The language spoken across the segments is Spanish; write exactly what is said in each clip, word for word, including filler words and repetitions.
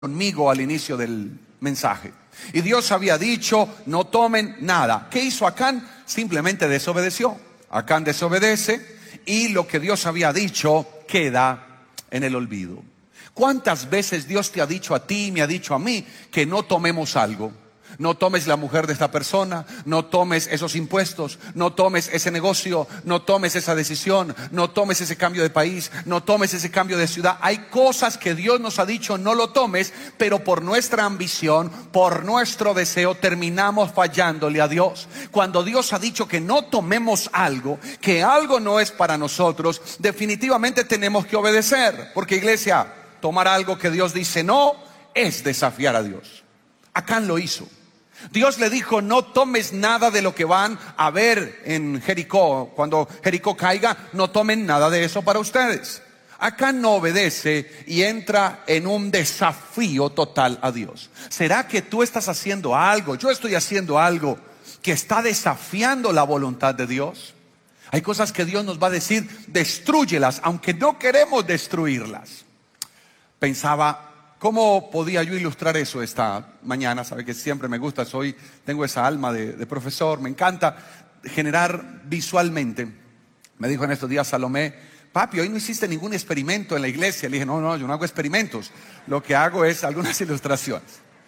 conmigo al inicio del mensaje. Y Dios había dicho, no tomen nada. ¿Qué hizo Acán? Simplemente desobedeció. Acán desobedece y lo que Dios había dicho queda en el olvido. ¿Cuántas veces Dios te ha dicho a ti y me ha dicho a mí que no tomemos algo? No tomes la mujer de esta persona, no tomes esos impuestos, no tomes ese negocio, no tomes esa decisión, no tomes ese cambio de país, no tomes ese cambio de ciudad. Hay cosas que Dios nos ha dicho no lo tomes, pero por nuestra ambición, por nuestro deseo, terminamos fallándole a Dios. Cuando Dios ha dicho que no tomemos algo, que algo no es para nosotros, definitivamente tenemos que obedecer. Porque, iglesia, tomar algo que Dios dice no es desafiar a Dios. Acán lo hizo. Dios le dijo, no tomes nada de lo que van a ver en Jericó. Cuando Jericó caiga, no tomen nada de eso para ustedes. Acán no obedece y entra en un desafío total a Dios. ¿Será que tú estás haciendo algo, yo estoy haciendo algo que está desafiando la voluntad de Dios? Hay cosas que Dios nos va a decir, destrúyelas, aunque no queremos destruirlas. Pensaba, ¿cómo podía yo ilustrar eso esta mañana? Sabe que siempre me gusta, soy, tengo esa alma de, de profesor, me encanta generar visualmente. Me dijo en estos días Salomé, papi, hoy no hiciste ningún experimento en la iglesia. Le dije, no, no, yo no hago experimentos, lo que hago es algunas ilustraciones.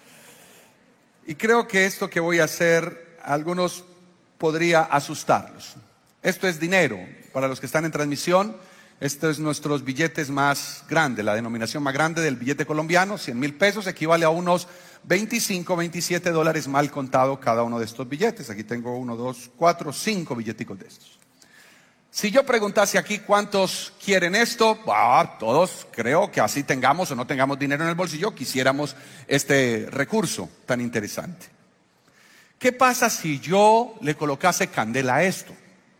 Y creo que esto que voy a hacer, a algunos podría asustarlos. Esto es dinero, para los que están en transmisión. Estos es nuestros billetes más grandes, la denominación más grande del billete colombiano, cien mil pesos, equivale a unos veinticinco, veintisiete dólares mal contado cada uno de estos billetes. Aquí tengo uno, dos, cuatro, cinco billeticos de estos. Si yo preguntase aquí cuántos quieren esto, ah, todos creo que así tengamos o no tengamos dinero en el bolsillo, quisiéramos este recurso tan interesante. ¿Qué pasa si yo le colocase candela a esto?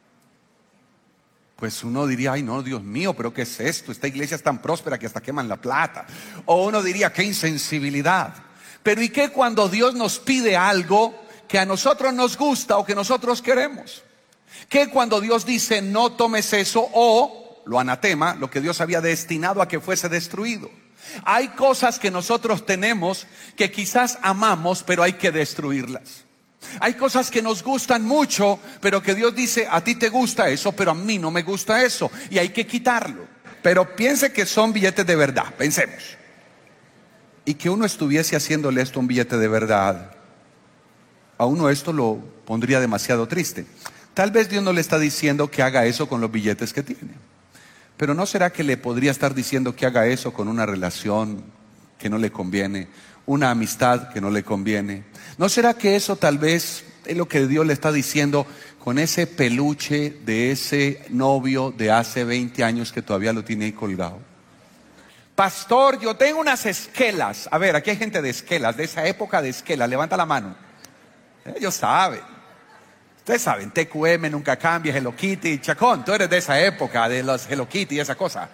Pues uno diría, ay no, Dios mío, pero ¿qué es esto? Esta iglesia es tan próspera que hasta queman la plata. O uno diría, qué insensibilidad. Pero ¿y qué cuando Dios nos pide algo que a nosotros nos gusta o que nosotros queremos? ¿Qué cuando Dios dice, no tomes eso, o lo anatema, lo que Dios había destinado a que fuese destruido? Hay cosas que nosotros tenemos que quizás amamos, pero hay que destruirlas. Hay cosas que nos gustan mucho, pero que Dios dice, a ti te gusta eso, pero a mí no me gusta eso, y hay que quitarlo. Pero piense que son billetes de verdad, pensemos. Y que uno estuviese haciéndole esto a un billete de verdad, a uno esto lo pondría demasiado triste. Tal vez Dios no le está diciendo que haga eso con los billetes que tiene, pero ¿no será que le podría estar diciendo que haga eso con una relación que no le conviene, una amistad que no le conviene? ¿No será que eso tal vez es lo que Dios le está diciendo con ese peluche de ese novio de hace veinte años que todavía lo tiene ahí colgado? Pastor, yo tengo unas esquelas. A ver, aquí hay gente de esquelas, de esa época de esquelas. Levanta la mano. Ellos saben. Ustedes saben, T Q M nunca cambia, Hello Kitty. Chacón, tú eres de esa época, de los Hello Kitty y esa cosa.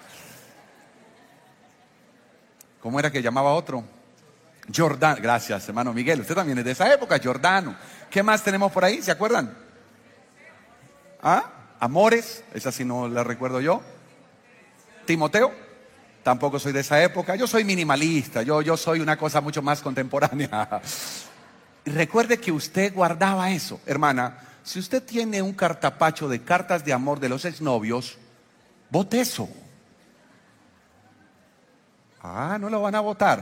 ¿Cómo era que llamaba otro? Jordano, gracias hermano Miguel, usted también es de esa época, Jordano. ¿Qué más tenemos por ahí? ¿Se acuerdan? ¿Ah? Amores, esa sí no la recuerdo yo. Timoteo, tampoco soy de esa época. Yo soy minimalista, yo, yo soy una cosa mucho más contemporánea. Recuerde que usted guardaba eso, hermana. Si usted tiene un cartapacho de cartas de amor de los exnovios, bote eso. Ah, no lo van a votar.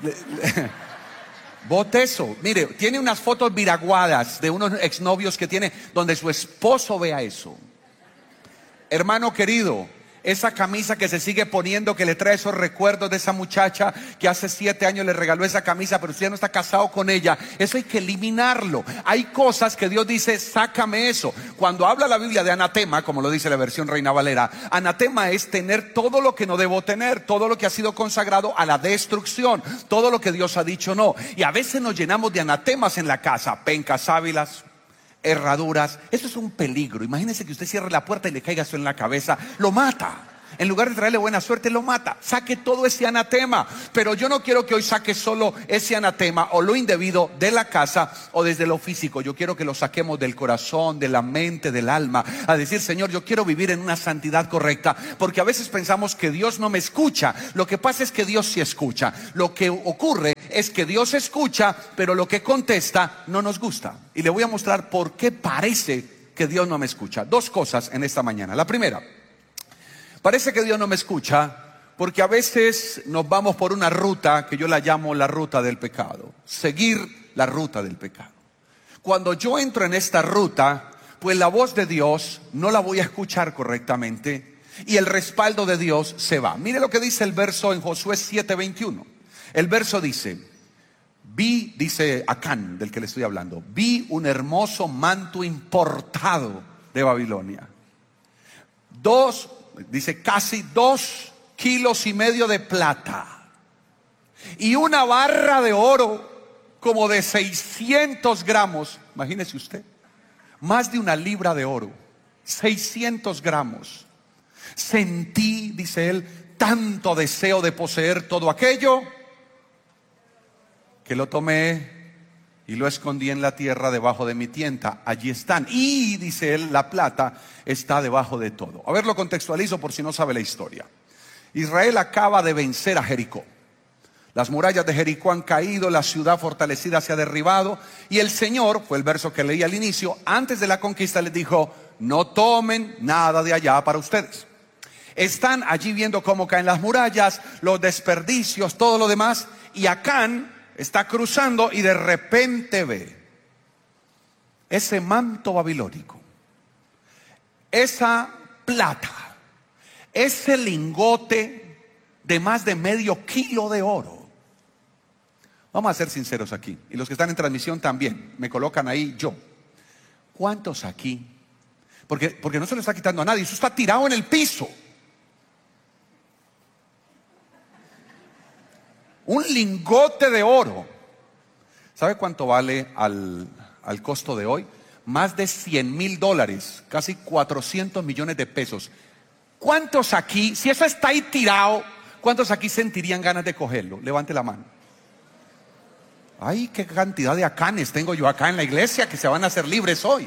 Vote eso. Mire, tiene unas fotos viraguadas de unos exnovios que tiene donde su esposo vea eso. Hermano querido, esa camisa que se sigue poniendo, que le trae esos recuerdos de esa muchacha que hace siete años le regaló esa camisa, pero usted ya no está casado con ella, eso hay que eliminarlo. Hay cosas que Dios dice, sácame eso. Cuando habla la Biblia de anatema, como lo dice la versión Reina Valera, anatema es tener todo lo que no debo tener, todo lo que ha sido consagrado a la destrucción, todo lo que Dios ha dicho no. Y a veces nos llenamos de anatemas en la casa, pencas, sábilas, herraduras. Eso es un peligro. Imagínese que usted cierre la puerta y le caiga eso en la cabeza, lo mata. en lugar de traerle buena suerte, lo mata. Saque todo ese anatema. Pero yo no quiero que hoy saque solo ese anatema o lo indebido de la casa o desde lo físico. Yo quiero que lo saquemos del corazón, de la mente, del alma. A decir, Señor, yo quiero vivir en una santidad correcta. Porque a veces pensamos que Dios no me escucha. Lo que pasa es que Dios sí escucha. Lo que ocurre es que Dios escucha, pero lo que contesta no nos gusta. Y le voy a mostrar por qué parece que Dios no me escucha. Dos cosas en esta mañana. La primera, parece que Dios no me escucha porque a veces nos vamos por una ruta que yo la llamo la ruta del pecado. Seguir la ruta del pecado. Cuando yo entro en esta ruta, pues la voz de Dios no la voy a escuchar correctamente y el respaldo de Dios se va. Mire lo que dice el verso en Josué siete veintiuno. El verso dice: vi, dice Acán, del que le estoy hablando, vi un hermoso manto importado de Babilonia. Dos, dice casi dos kilos y medio de plata. Y una barra de oro como de seiscientos gramos. Imagínese usted, más de una libra de oro, seiscientos gramos. Sentí, dice él, tanto deseo de poseer todo aquello que lo tomé y lo escondí en la tierra debajo de mi tienda. Allí están. Y, dice él, la plata está debajo de todo. A ver, lo contextualizo por si no sabe la historia. Israel acaba de vencer a Jericó. Las murallas de Jericó han caído, la ciudad fortalecida se ha derribado. Y el Señor, fue el verso que leí al inicio, antes de la conquista les dijo: no tomen nada de allá para ustedes. Están allí viendo cómo caen las murallas, los desperdicios, todo lo demás. Y Acán está cruzando y de repente ve ese manto babilónico, esa plata, ese lingote de más de medio kilo de oro. Vamos a ser sinceros aquí, y los que están en transmisión también, me colocan ahí yo. ¿Cuántos aquí? Porque, porque no se lo está quitando a nadie, eso está tirado en el piso. Un lingote de oro. ¿Sabe cuánto vale al, al costo de hoy? Más de cien mil dólares, casi cuatrocientos millones de pesos. ¿Cuántos aquí, si eso está ahí tirado, cuántos aquí sentirían ganas de cogerlo? Levante la mano. Ay, qué cantidad de acanes tengo yo acá en la iglesia que se van a hacer libres hoy.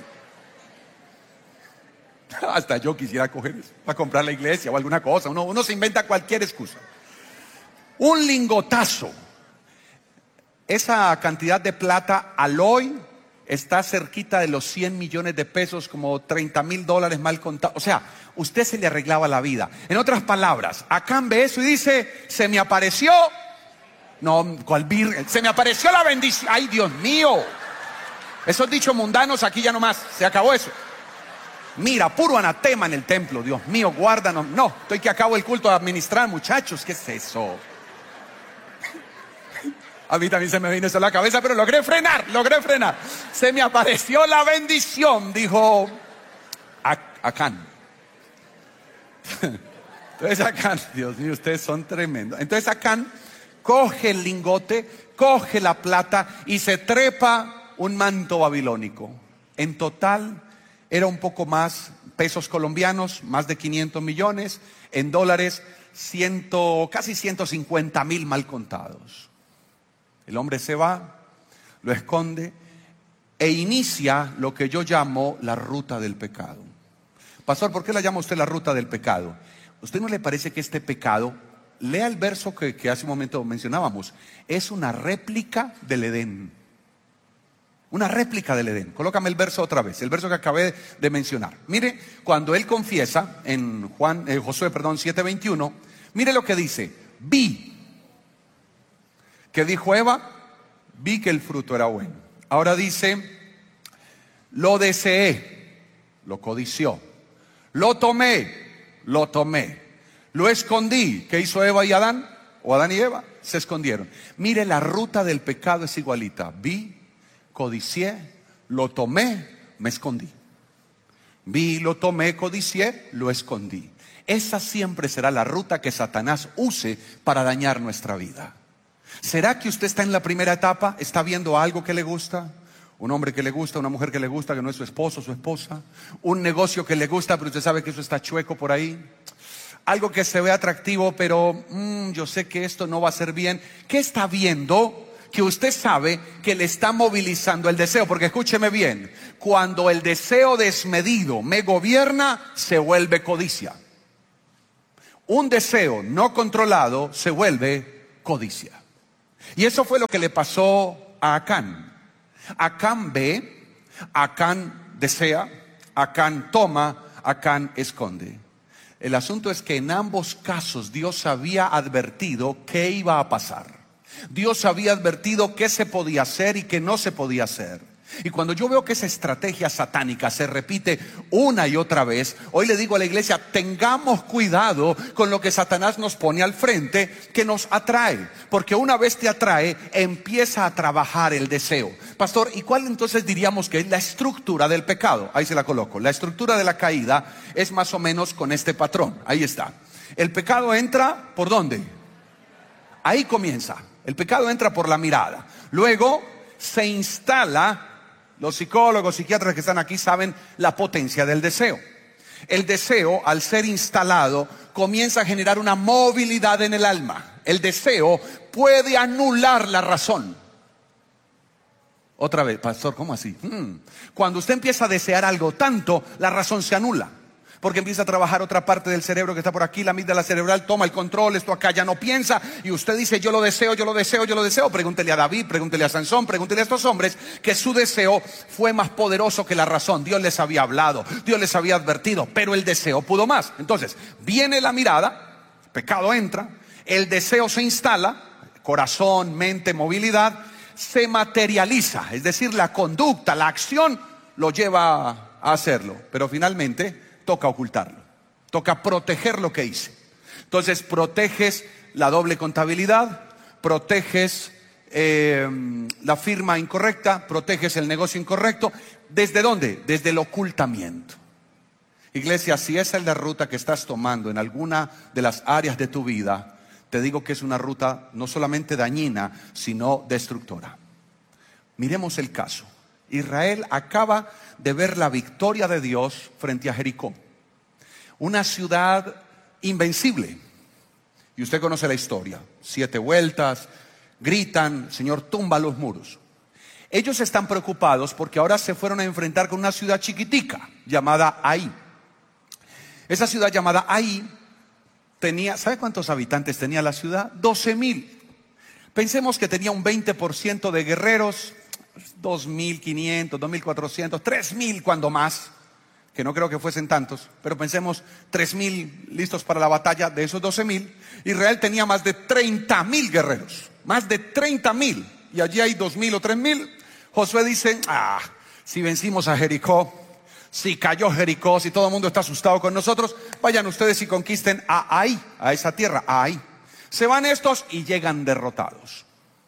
Hasta yo quisiera coger eso para comprar la iglesia o alguna cosa. Uno, uno se inventa cualquier excusa. Un lingotazo. Esa cantidad de plata al hoy está cerquita de los cien millones de pesos, como treinta mil dólares mal contados. O sea, usted se le arreglaba la vida. En otras palabras, Acán ve eso y dice: se me apareció, no, ¿cuál virgen? Se me apareció la bendición. Ay, Dios mío. Esos dichos mundanos aquí ya nomás, se acabó eso. Mira, puro anatema en el templo. Dios mío, guárdanos. No, estoy que acabo el culto de administrar, muchachos. ¿Qué es eso? A mí también se me vino eso a la cabeza, pero logré frenar, logré frenar. Se me apareció la bendición, dijo Acán. Entonces Acán, Dios mío, ustedes son tremendos. Entonces Acán coge el lingote, coge la plata y se trepa un manto babilónico. En total era un poco más, pesos colombianos, más de quinientos millones, en dólares, ciento, casi ciento cincuenta mil mal contados. El hombre se va, lo esconde e inicia lo que yo llamo la ruta del pecado. Pastor, ¿por qué la llama usted la ruta del pecado? ¿Usted no le parece que este pecado, lea el verso que, que hace un momento mencionábamos, es una réplica del Edén? Una réplica del Edén. Colócame el verso otra vez, el verso que acabé de mencionar. Mire, cuando él confiesa en Juan, eh, Josué, perdón, siete veintiuno, mire lo que dice: vi. ¿Qué dijo Eva? Vi que el fruto era bueno. Ahora dice: lo deseé, lo codició, lo tomé, lo tomé, lo escondí. ¿Qué hizo Eva y Adán? O Adán y Eva se escondieron. Mire, la ruta del pecado es igualita. Vi, codicié, lo tomé, me escondí. Vi, lo tomé, codicié, lo escondí. Esa siempre será la ruta que Satanás use para dañar nuestra vida. ¿Será que usted está en la primera etapa? ¿Está viendo algo que le gusta? Un hombre que le gusta, una mujer que le gusta, que no es su esposo, su esposa. Un negocio que le gusta, pero usted sabe que eso está chueco por ahí. algo que se ve atractivo, pero mmm, yo sé que esto no va a ser bien. ¿Qué está viendo que usted sabe que le está movilizando el deseo? Porque escúcheme bien, cuando el deseo desmedido me gobierna, se vuelve codicia. Un deseo no controlado se vuelve codicia. Y eso fue lo que le pasó a Acán. Acán ve, Acán desea, Acán toma, Acán esconde. El asunto es que en ambos casos Dios había advertido qué iba a pasar. Dios había advertido qué se podía hacer y qué no se podía hacer. Y cuando yo veo que esa estrategia satánica se repite una y otra vez, hoy le digo a la iglesia, tengamos cuidado con lo que Satanás nos pone al frente, que nos atrae. Porque una vez te atrae, empieza a trabajar el deseo. Pastor, ¿y cuál entonces diríamos que es la estructura del pecado? Ahí se la coloco. La estructura de la caída es más o menos con este patrón. Ahí está. El pecado entra, ¿por dónde? Ahí comienza. El pecado entra por la mirada. Luego se instala. Los psicólogos, psiquiatras que están aquí saben la potencia del deseo. El deseo, al ser instalado, comienza a generar una movilidad en el alma. El deseo puede anular la razón. Otra vez, pastor, ¿cómo así? Hmm. Cuando usted empieza a desear algo tanto, la razón se anula. Porque empieza a trabajar otra parte del cerebro que está por aquí, la amígdala cerebral toma el control, esto acá ya no piensa, y usted dice yo lo deseo, yo lo deseo, yo lo deseo. Pregúntele a David, pregúntele a Sansón, pregúntele a estos hombres que su deseo fue más poderoso que la razón. Dios les había hablado, Dios les había advertido, pero el deseo pudo más. Entonces, viene la mirada, pecado entra, el deseo se instala, corazón, mente, movilidad, se materializa, es decir, la conducta, la acción lo lleva a hacerlo, pero finalmente toca ocultarlo, toca proteger lo que hice. Entonces proteges la doble contabilidad, proteges eh, la firma incorrecta, proteges el negocio incorrecto. ¿Desde dónde? Desde el ocultamiento. Iglesia, si esa es la ruta que estás tomando en alguna de las áreas de tu vida, te digo que es una ruta no solamente dañina, sino destructora. Miremos el caso. Israel acaba de ver la victoria de Dios frente a Jericó, una ciudad invencible. Y usted conoce la historia, siete vueltas, gritan, el Señor tumba los muros. Ellos están preocupados porque ahora se fueron a enfrentar con una ciudad chiquitica llamada Ai. Esa ciudad llamada Ai tenía, ¿sabe cuántos habitantes tenía la ciudad? doce mil. Pensemos que tenía un veinte por ciento de guerreros, dos mil quinientos, dos mil cuatrocientos, tres mil cuando más, que no creo que fuesen tantos, pero pensemos tres mil listos para la batalla. De esos doce mil, Israel tenía más de treinta mil guerreros, más de treinta mil, y allí hay dos mil o tres mil. Josué dice, ah, si vencimos a Jericó, si cayó Jericó, si todo el mundo está asustado con nosotros, vayan ustedes y conquisten a Ai, a esa tierra, a Ai. Se van estos y llegan derrotados.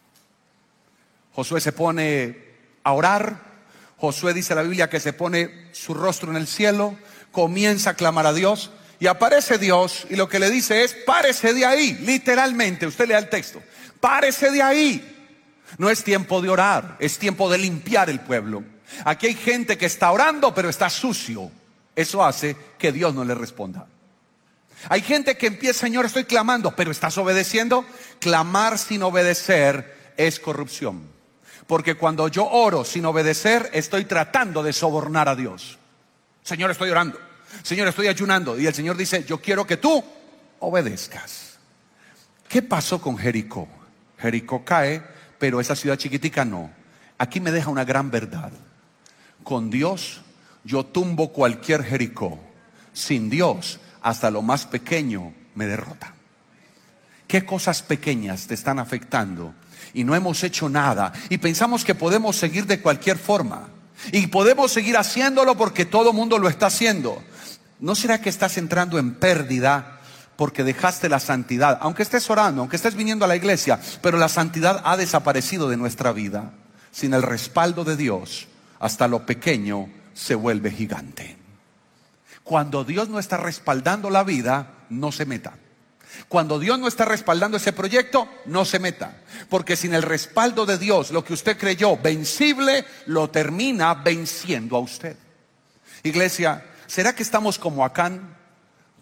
Josué se pone a orar. Josué, dice la Biblia, que se pone su rostro en el cielo, comienza a clamar a Dios, y aparece Dios, y lo que le dice es, párese de ahí. Literalmente, usted lea el texto, párese de ahí. No es tiempo de orar, es tiempo de limpiar el pueblo. Aquí hay gente que está orando, pero está sucio. Eso hace que Dios no le responda. Hay gente que empieza, Señor, estoy clamando, pero ¿estás obedeciendo? Clamar sin obedecer es corrupción. Porque cuando yo oro sin obedecer, estoy tratando de sobornar a Dios. Señor, estoy orando. Señor, estoy ayunando. Y el Señor dice, yo quiero que tú obedezcas. ¿Qué pasó con Jericó? Jericó cae, pero esa ciudad chiquitica no. Aquí me deja una gran verdad. Con Dios yo tumbo cualquier Jericó. Sin Dios, hasta lo más pequeño me derrota. ¿Qué cosas pequeñas te están afectando? Y no hemos hecho nada, y pensamos que podemos seguir de cualquier forma, y podemos seguir haciéndolo porque todo el mundo lo está haciendo. ¿No será que estás entrando en pérdida porque dejaste la santidad? Aunque estés orando, aunque estés viniendo a la iglesia, pero la santidad ha desaparecido de nuestra vida. Sin el respaldo de Dios, hasta lo pequeño se vuelve gigante. Cuando Dios no está respaldando la vida, no se meta. Cuando Dios no está respaldando ese proyecto, no se meta. Porque sin el respaldo de Dios, lo que usted creyó vencible, lo termina venciendo a usted. Iglesia, ¿será que estamos como Acán?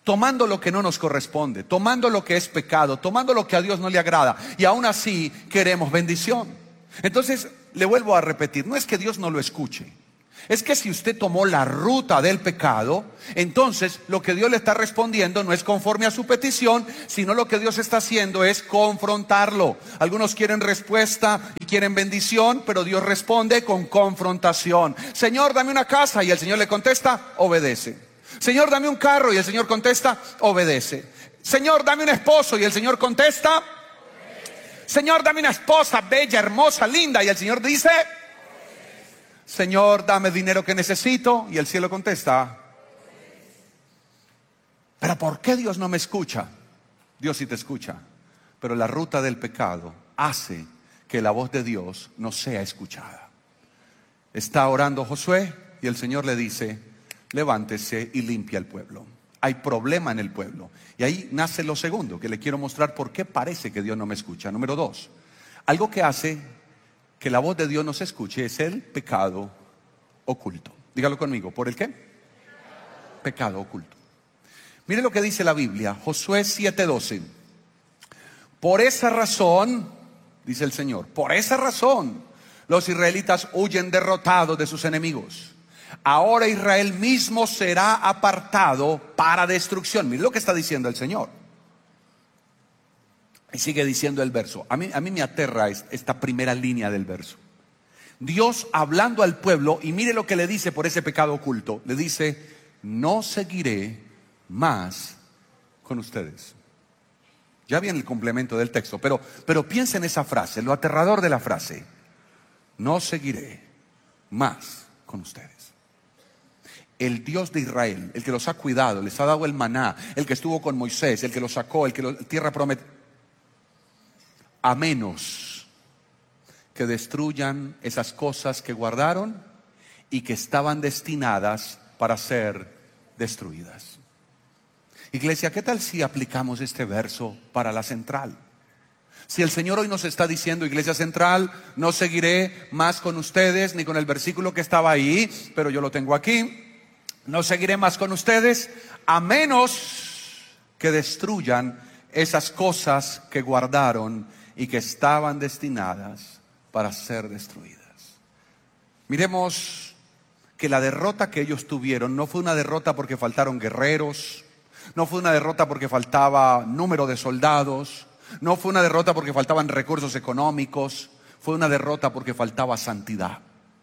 tomando lo que no nos corresponde, tomando lo que es pecado, tomando lo que a Dios no le agrada, y aún así queremos bendición. Entonces, le vuelvo a repetir, no es que Dios no lo escuche, es que si usted tomó la ruta del pecado, entonces lo que Dios le está respondiendo no es conforme a su petición, sino lo que Dios está haciendo es confrontarlo. Algunos quieren respuesta y quieren bendición, pero Dios responde con confrontación. Señor, dame una casa, y el Señor le contesta, obedece. Señor, dame un carro, y el Señor contesta, obedece. Señor, dame un esposo, y el Señor contesta, Señor, dame una esposa bella, hermosa, linda, y el Señor dice, Señor, dame dinero que necesito, y el cielo contesta, pero ¿por qué Dios no me escucha? Dios sí te escucha, pero la ruta del pecado hace que la voz de Dios no sea escuchada. Está orando Josué y el Señor le dice, levántese y limpia el pueblo. Hay problema en el pueblo. Y ahí nace lo segundo, que le quiero mostrar por qué parece que Dios no me escucha. Número dos, algo que hace que la voz de Dios no se escuche es el pecado oculto. Dígalo conmigo, ¿por el qué? Pecado oculto. Mire lo que dice la Biblia, Josué siete doce. Por esa razón, dice el Señor, por esa razón los israelitas huyen derrotados de sus enemigos. Ahora Israel mismo será apartado para destrucción. Mire lo que está diciendo el Señor. Y sigue diciendo el verso. A mí, a mí me aterra esta primera línea del verso. Dios hablando al pueblo, y mire lo que le dice por ese pecado oculto. Le dice, no seguiré más con ustedes. Ya viene el complemento del texto, pero, pero piensa en esa frase, lo aterrador de la frase. No seguiré más con ustedes. El Dios de Israel, el que los ha cuidado, les ha dado el maná, el que estuvo con Moisés, el que los sacó, el que la tierra prometida, a menos que destruyan esas cosas que guardaron y que estaban destinadas para ser destruidas. Iglesia, ¿qué tal si aplicamos este verso para la central? Si el Señor hoy nos está diciendo, Iglesia Central, no seguiré más con ustedes, ni con el versículo que estaba ahí, pero yo lo tengo aquí. No seguiré más con ustedes, a menos que destruyan esas cosas que guardaron y que estaban destinadas para ser destruidas. Miremos que la derrota que ellos tuvieron no fue una derrota porque faltaron guerreros, no fue una derrota porque faltaba número de soldados, no fue una derrota porque faltaban recursos económicos, fue una derrota porque faltaba santidad.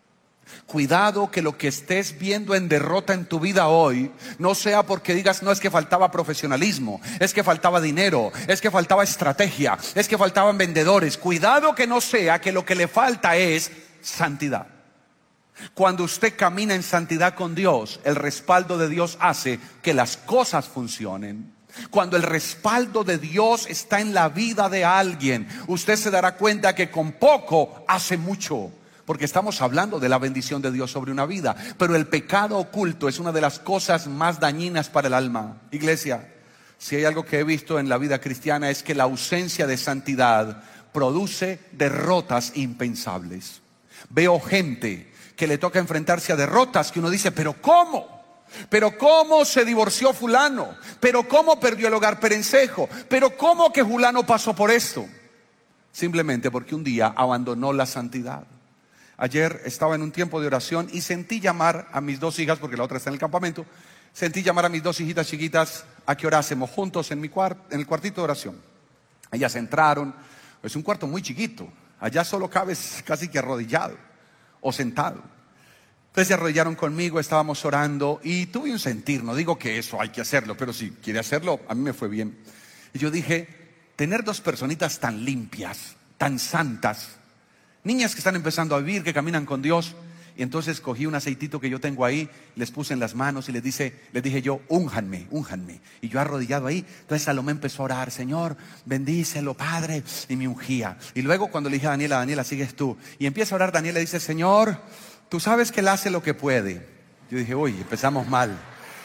Cuidado que lo que estés viendo en derrota en tu vida hoy no sea porque digas, no, es que faltaba profesionalismo, es que faltaba dinero, es que faltaba estrategia, es que faltaban vendedores. Cuidado que no sea que lo que le falta es santidad. Cuando usted camina en santidad con Dios, el respaldo de Dios hace que las cosas funcionen. Cuando el respaldo de Dios está en la vida de alguien, usted se dará cuenta que con poco hace mucho. Porque estamos hablando de la bendición de Dios sobre una vida. Pero el pecado oculto es una de las cosas más dañinas para el alma. Iglesia, si hay algo que he visto en la vida cristiana es que la ausencia de santidad produce derrotas impensables. Veo gente que le toca enfrentarse a derrotas que uno dice, pero ¿cómo? Pero ¿cómo se divorció fulano? Pero ¿cómo perdió el hogar perencejo? Pero ¿cómo que fulano pasó por esto? Simplemente porque un día abandonó la santidad. Ayer estaba en un tiempo de oración y sentí llamar a mis dos hijas, porque la otra está en el campamento. Sentí llamar a mis dos hijitas chiquitas a que orásemos juntos en, mi cuart en el cuartito de oración. Ellas entraron, es un cuarto muy chiquito, allá solo cabes casi que arrodillado o sentado. Entonces se arrodillaron conmigo, estábamos orando y tuve un sentir, no digo que eso hay que hacerlo, pero si quiere hacerlo, a mí me fue bien. Y yo dije, tener dos personitas tan limpias, tan santas, niñas que están empezando a vivir, que caminan con Dios. Y entonces cogí un aceitito que yo tengo ahí, les puse en las manos y les, dice, les dije yo, únjanme, únjanme. Y yo arrodillado ahí, entonces Salomé empezó a orar, Señor, bendícelo, Padre, y me ungía. Y luego cuando le dije a Daniela, Daniela, sigues tú. Y empieza a orar, Daniela dice, Señor, tú sabes que Él hace lo que puede. Yo dije, uy, empezamos mal.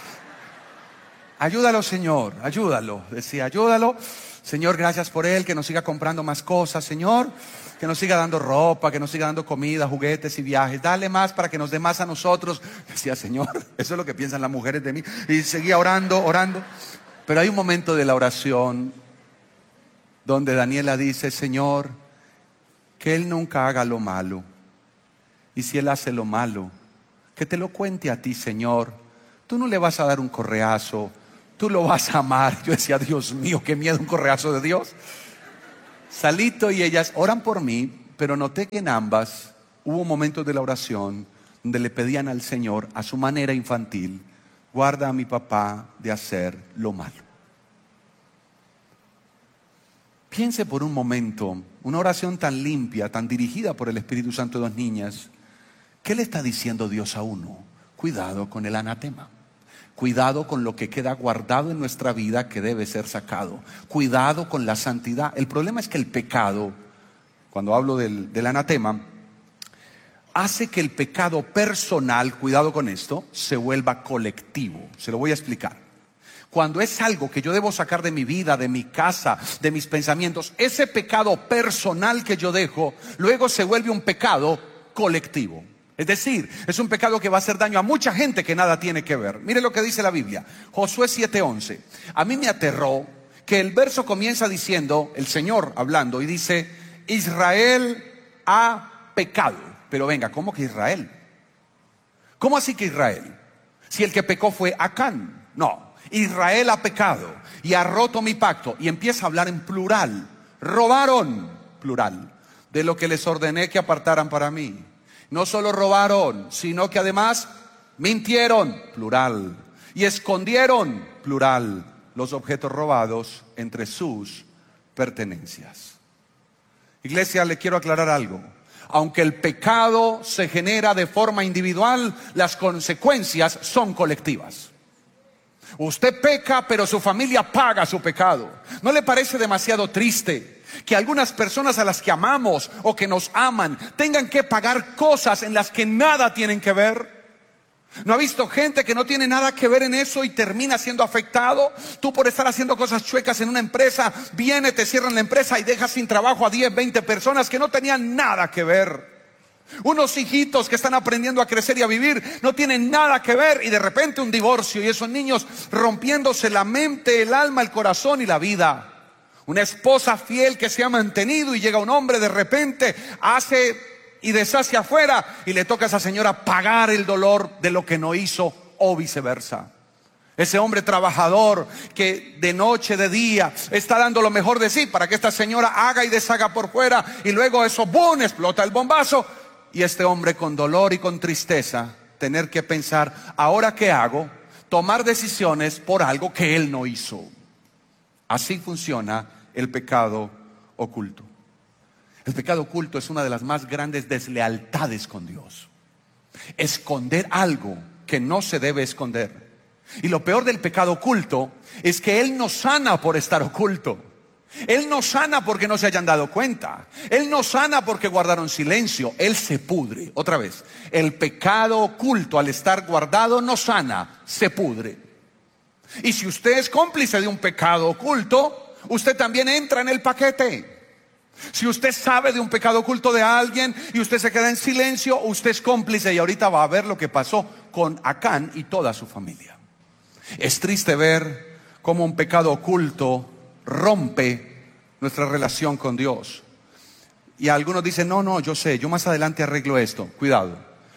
Ayúdalo, Señor, ayúdalo. Decía, ayúdalo. Señor, gracias por él, que nos siga comprando más cosas, Señor. Que nos siga dando ropa, que nos siga dando comida, juguetes y viajes. Dale más para que nos dé más a nosotros. Decía, Señor, eso es lo que piensan las mujeres de mí. Y seguía orando, orando. Pero hay un momento de la oración donde Daniela dice, Señor, que él nunca haga lo malo. Y si él hace lo malo, que te lo cuente a ti, Señor. Tú no le vas a dar un correazo, tú lo vas a amar. Yo decía, Dios mío, qué miedo un correazo de Dios. Salito y ellas oran por mí, pero noté que en ambas hubo momentos de la oración donde le pedían al Señor, a su manera infantil, guarda a mi papá de hacer lo malo. Piense por un momento, una oración tan limpia, tan dirigida por el Espíritu Santo de dos niñas. ¿Qué le está diciendo Dios a uno? Cuidado con el anatema. Cuidado con lo que queda guardado en nuestra vida que debe ser sacado. Cuidado con la santidad. El problema es que el pecado, cuando hablo del, del anatema, hace que el pecado personal, cuidado con esto, se vuelva colectivo. Se lo voy a explicar. Cuando es algo que yo debo sacar de mi vida, de mi casa, de mis pensamientos, ese pecado personal que yo dejo, luego se vuelve un pecado colectivo. Es decir, es un pecado que va a hacer daño a mucha gente que nada tiene que ver. Mire lo que dice la Biblia, Josué siete once. A mí me aterró que el verso comienza diciendo, el Señor hablando, y dice, Israel ha pecado. Pero venga, ¿cómo que Israel? ¿Cómo así que Israel? Si el que pecó fue Acán. No, Israel ha pecado y ha roto mi pacto. Y empieza a hablar en plural. Robaron, plural, de lo que les ordené que apartaran para mí. No solo robaron, sino que además mintieron, plural, y escondieron, plural, los objetos robados entre sus pertenencias. Iglesia, le quiero aclarar algo. Aunque el pecado se genera de forma individual, las consecuencias son colectivas. Usted peca, pero su familia paga su pecado. ¿No le parece demasiado triste que algunas personas a las que amamos o que nos aman tengan que pagar cosas en las que nada tienen que ver? ¿No ha visto gente que no tiene nada que ver en eso y termina siendo afectado? Tú por estar haciendo cosas chuecas en una empresa, viene, te cierran la empresa y dejas sin trabajo a diez, veinte personas que no tenían nada que ver. Unos hijitos que están aprendiendo a crecer y a vivir no tienen nada que ver, y de repente un divorcio y esos niños rompiéndose la mente, el alma, el corazón y la vida. Una esposa fiel que se ha mantenido y llega un hombre de repente, hace y deshace afuera y le toca a esa señora pagar el dolor de lo que no hizo, o viceversa. Ese hombre trabajador que de noche, de día está dando lo mejor de sí para que esta señora haga y deshaga por fuera, y luego eso, ¡boom!, explota el bombazo. Y este hombre con dolor y con tristeza tener que pensar, ¿ahora qué hago? Tomar decisiones por algo que él no hizo. Así funciona el pecado oculto. El pecado oculto es una de las más grandes deslealtades con Dios. Esconder algo que no se debe esconder. Y lo peor del pecado oculto es que Él no sana por estar oculto. Él no sana porque no se hayan dado cuenta. Él no sana porque guardaron silencio. Él se pudre. Otra vez, el pecado oculto al estar guardado no sana, se pudre. Y si usted es cómplice de un pecado oculto, usted también entra en el paquete. Si usted sabe de un pecado oculto de alguien y usted se queda en silencio, usted es cómplice. Y ahorita va a ver lo que pasó con Acán y toda su familia. Es triste ver cómo un pecado oculto rompe nuestra relación con Dios. Y algunos dicen, no, no, yo sé, yo más adelante arreglo esto. Cuidado.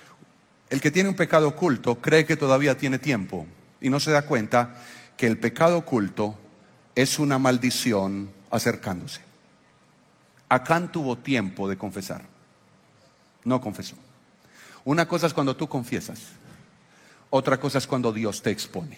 El que tiene un pecado oculto cree que todavía tiene tiempo y no se da cuenta que el pecado oculto es una maldición acercándose. Acán tuvo tiempo de confesar. No confesó. Una cosa es cuando tú confiesas. Otra cosa es cuando Dios te expone.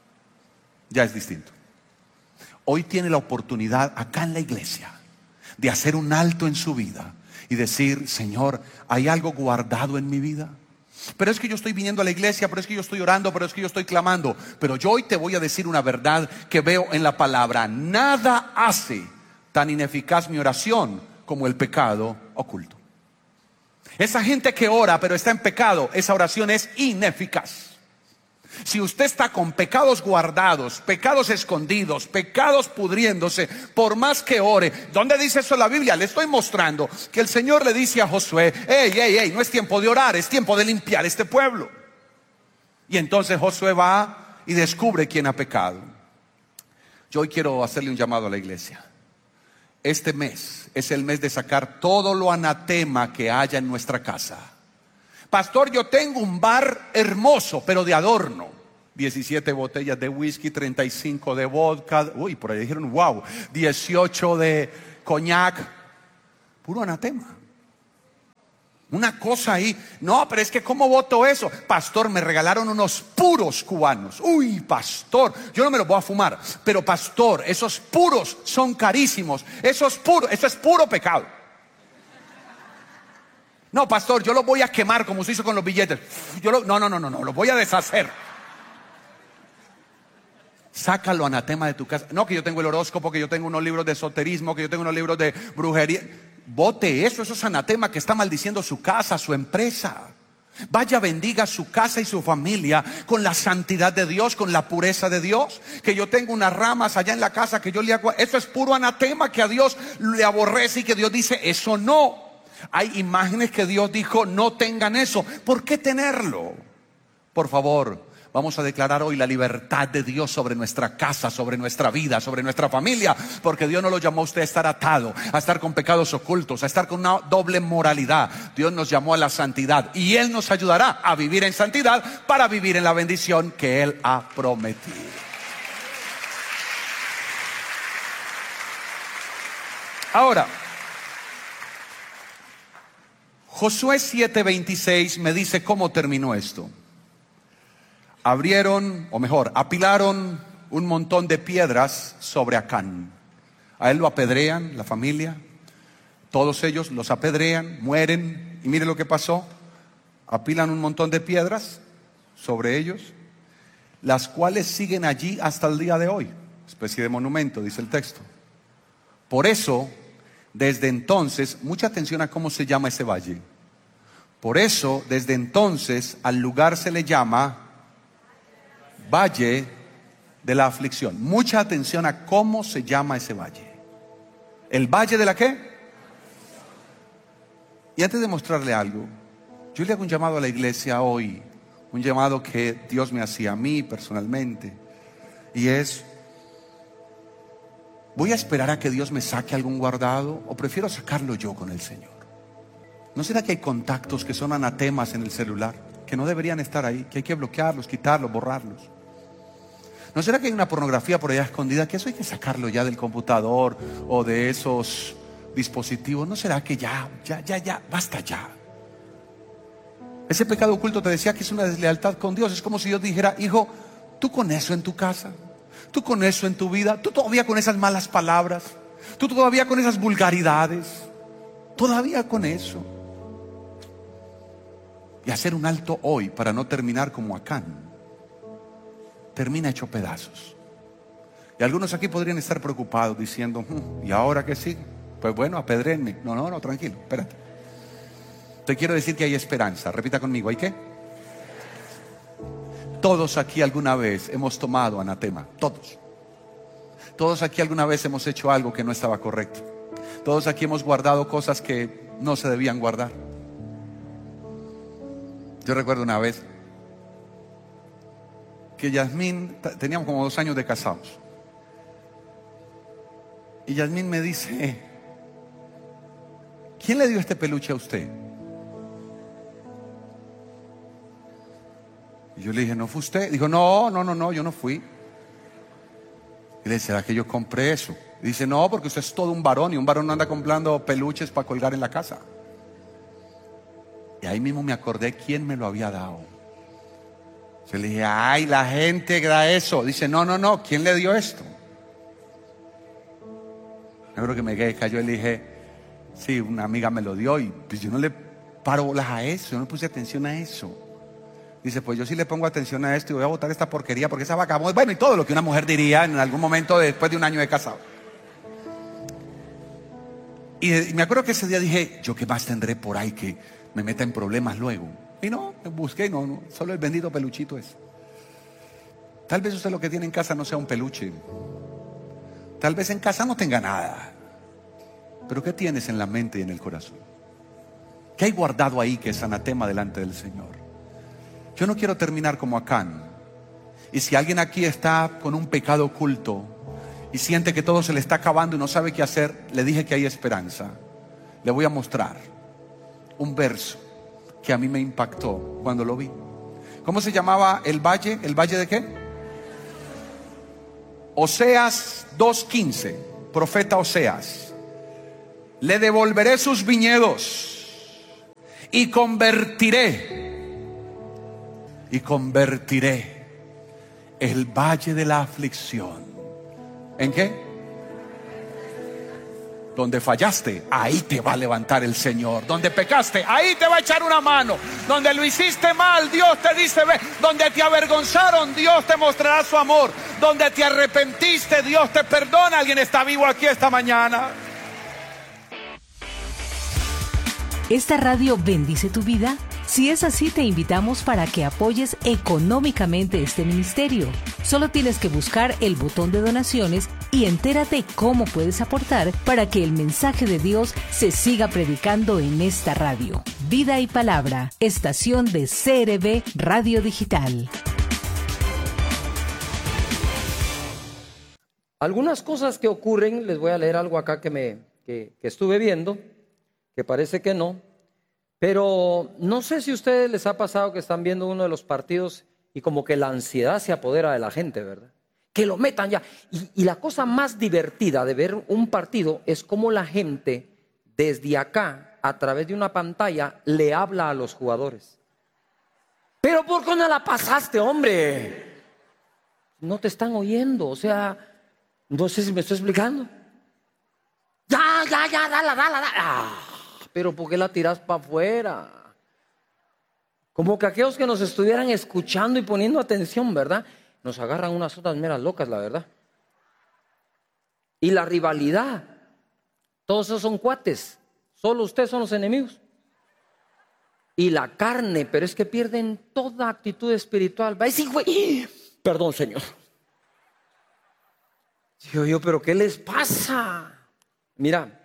Ya es distinto. Hoy tiene la oportunidad acá en la iglesia de hacer un alto en su vida y decir, Señor, ¿hay algo guardado en mi vida? Pero es que yo estoy viniendo a la iglesia, pero es que yo estoy orando, pero es que yo estoy clamando. Pero yo hoy te voy a decir una verdad que veo en la palabra. Nada hace tan ineficaz mi oración como el pecado oculto. Esa gente que ora pero está en pecado, esa oración es ineficaz. Si usted está con pecados guardados, pecados escondidos, pecados pudriéndose, por más que ore, ¿dónde dice eso la Biblia? Le estoy mostrando que el Señor le dice a Josué, hey, hey, hey, no es tiempo de orar, es tiempo de limpiar este pueblo. Y entonces Josué va y descubre quién ha pecado. Yo hoy quiero hacerle un llamado a la iglesia. Este mes es el mes de sacar todo lo anatema que haya en nuestra casa. Pastor, yo tengo un bar hermoso, pero de adorno. diecisiete botellas de whisky, treinta y cinco de vodka. Uy, por ahí dijeron, wow. dieciocho de coñac. Puro anatema. Una cosa ahí. No, pero es que ¿cómo voto eso? Pastor, me regalaron unos puros cubanos. Uy, pastor, yo no me los voy a fumar. Pero pastor, esos puros son carísimos. Esos puros, eso es puro pecado. No, pastor, yo los voy a quemar como se hizo con los billetes. Yo lo, no, no, no, no, no, los voy a deshacer. Sácalo anatema de tu casa. No, que yo tengo el horóscopo, que yo tengo unos libros de esoterismo, que yo tengo unos libros de brujería. Bote eso, eso es anatema que está maldiciendo su casa, su empresa. Vaya, bendiga su casa y su familia con la santidad de Dios, con la pureza de Dios. Que yo tengo unas ramas allá en la casa que yo le hago. Eso es puro anatema que a Dios le aborrece y que Dios dice, eso no. Hay imágenes que Dios dijo, no tengan eso. ¿Por qué tenerlo? Por favor, vamos a declarar hoy la libertad de Dios sobre nuestra casa, sobre nuestra vida, sobre nuestra familia. Porque Dios no lo llamó a usted a estar atado, a estar con pecados ocultos, a estar con una doble moralidad. Dios nos llamó a la santidad y Él nos ayudará a vivir en santidad para vivir en la bendición que Él ha prometido. Ahora, Josué siete veintiséis me dice cómo terminó esto. Abrieron, o mejor, apilaron un montón de piedras sobre Acán. A él lo apedrean, la familia. Todos ellos los apedrean, mueren. Y mire lo que pasó. Apilan un montón de piedras sobre ellos, las cuales siguen allí hasta el día de hoy. Especie de monumento, dice el texto. Por eso, desde entonces, mucha atención a cómo se llama ese valle. Por eso, desde entonces, al lugar se le llama Valle de la Aflicción. Mucha atención a cómo se llama ese valle. ¿El valle de la qué? Y antes de mostrarle algo, yo le hago un llamado a la iglesia hoy, un llamado que Dios me hacía a mí personalmente, y es: ¿voy a esperar a que Dios me saque algún guardado o prefiero sacarlo yo con el Señor? ¿No será que hay contactos que son anatemas en el celular, que no deberían estar ahí, que hay que bloquearlos, quitarlos, borrarlos? ¿No será que hay una pornografía por allá escondida, que eso hay que sacarlo ya del computador o de esos dispositivos? ¿No será que ya, ya, ya, ya, basta ya? Ese pecado oculto, te decía, que es una deslealtad con Dios. Es como si Dios dijera: hijo, tú con eso en tu casa, tú con eso en tu vida, tú todavía con esas malas palabras, tú todavía con esas vulgaridades, todavía con eso. Y hacer un alto hoy para no terminar como Acán. Termina hecho pedazos. Y algunos aquí podrían estar preocupados diciendo: ¿y ahora qué sigue? Pues bueno, apedréenme. No, no, no, tranquilo, espérate. Te quiero decir que hay esperanza. Repita conmigo, ¿hay qué? Todos aquí alguna vez hemos tomado anatema. Todos. Todos aquí alguna vez hemos hecho algo que no estaba correcto. Todos aquí hemos guardado cosas que no se debían guardar. Yo recuerdo una vez que Yasmín, teníamos como dos años de casados, y Yasmín me dice: ¿quién le dio este peluche a usted? Y yo le dije: ¿no fue usted? Dijo: no, no, no, no, yo no fui. Y le dije: ¿será que yo compré eso? Y dice: no, porque usted es todo un varón, y un varón no anda comprando peluches para colgar en la casa. Y ahí mismo me acordé quién me lo había dado. Yo le dije: ay, la gente que da eso. Dice: no, no, no, ¿quién le dio esto? Yo creo que me cayó y le dije: sí, una amiga me lo dio. Y pues yo no le paro bolas a eso, yo no puse atención a eso. Dice: pues yo sí le pongo atención a esto y voy a botar esta porquería porque esa vaca... Bueno, y todo lo que una mujer diría en algún momento después de un año de casado. Y me acuerdo que ese día dije: ¿yo qué más tendré por ahí que me meta en problemas luego? Y no, busqué, no, no, solo el bendito peluchito es. Tal vez usted lo que tiene en casa no sea un peluche. Tal vez en casa no tenga nada. Pero ¿qué tienes en la mente y en el corazón? ¿Qué hay guardado ahí que es anatema delante del Señor? Yo no quiero terminar como Acán. Y si alguien aquí está con un pecado oculto y siente que todo se le está acabando y no sabe qué hacer, le dije que hay esperanza. Le voy a mostrar un verso que a mí me impactó cuando lo vi. ¿Cómo se llamaba el valle? ¿El valle de qué? Oseas dos quince, profeta Oseas. Le devolveré sus viñedos y convertiré, y convertiré el valle de la aflicción. ¿En qué? Donde fallaste, ahí te va a levantar el Señor. Donde pecaste, ahí te va a echar una mano. Donde lo hiciste mal, Dios te dice ve. Donde te avergonzaron, Dios te mostrará su amor. Donde te arrepentiste, Dios te perdona. ¿Alguien está vivo aquí esta mañana? ¿Esta radio bendice tu vida? Si es así, te invitamos para que apoyes económicamente este ministerio. Solo tienes que buscar el botón de donaciones y entérate cómo puedes aportar para que el mensaje de Dios se siga predicando en esta radio. Vida y Palabra, estación de C R B Radio Digital. Algunas cosas que ocurren, les voy a leer algo acá que, me, que, que estuve viendo, que parece que no. Pero no sé si a ustedes les ha pasado que están viendo uno de los partidos y como que la ansiedad se apodera de la gente, ¿verdad? Que lo metan ya. Y, y la cosa más divertida de ver un partido es cómo la gente desde acá, a través de una pantalla, le habla a los jugadores. Pero ¿por qué no la pasaste, hombre? No te están oyendo, o sea, no sé si me estoy explicando. Ya, ya, ya, dala, dala, dala. Ah. Pero ¿por qué la tiras para afuera? Como que aquellos que nos estuvieran escuchando y poniendo atención, ¿verdad? Nos agarran unas otras meras locas, la verdad. Y la rivalidad. Todos esos son cuates. Solo ustedes son los enemigos. Y la carne, pero es que pierden toda actitud espiritual. Va a decir, güey, perdón, Señor. Digo yo, pero ¿qué les pasa? Mira.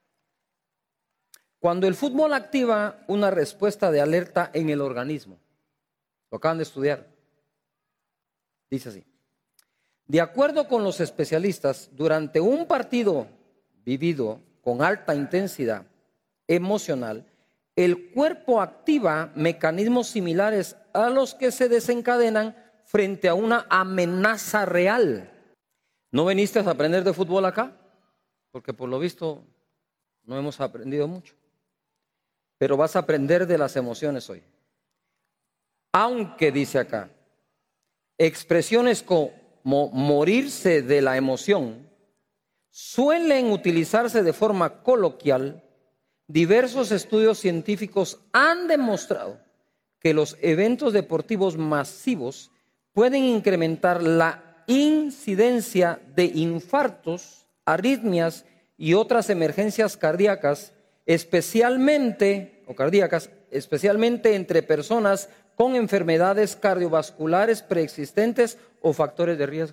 Cuando el fútbol activa una respuesta de alerta en el organismo, lo acaban de estudiar, dice así: de acuerdo con los especialistas, durante un partido vivido con alta intensidad emocional, el cuerpo activa mecanismos similares a los que se desencadenan frente a una amenaza real. ¿No viniste a aprender de fútbol acá? Porque por lo visto no hemos aprendido mucho. Pero vas a aprender de las emociones hoy. Aunque, dice acá, expresiones como morirse de la emoción suelen utilizarse de forma coloquial, diversos estudios científicos han demostrado que los eventos deportivos masivos pueden incrementar la incidencia de infartos, arritmias y otras emergencias cardíacas, especialmente, o cardíacas, especialmente entre personas con enfermedades cardiovasculares preexistentes o factores de riesgo.